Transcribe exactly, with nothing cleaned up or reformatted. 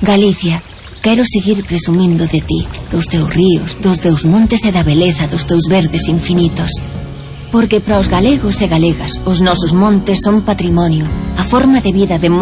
Galicia, quero seguir presumindo de ti, dos teus ríos, dos teus montes e da beleza dos teus verdes infinitos. Porque para os galegos e galegas, os nosos montes son patrimonio, a forma de vida de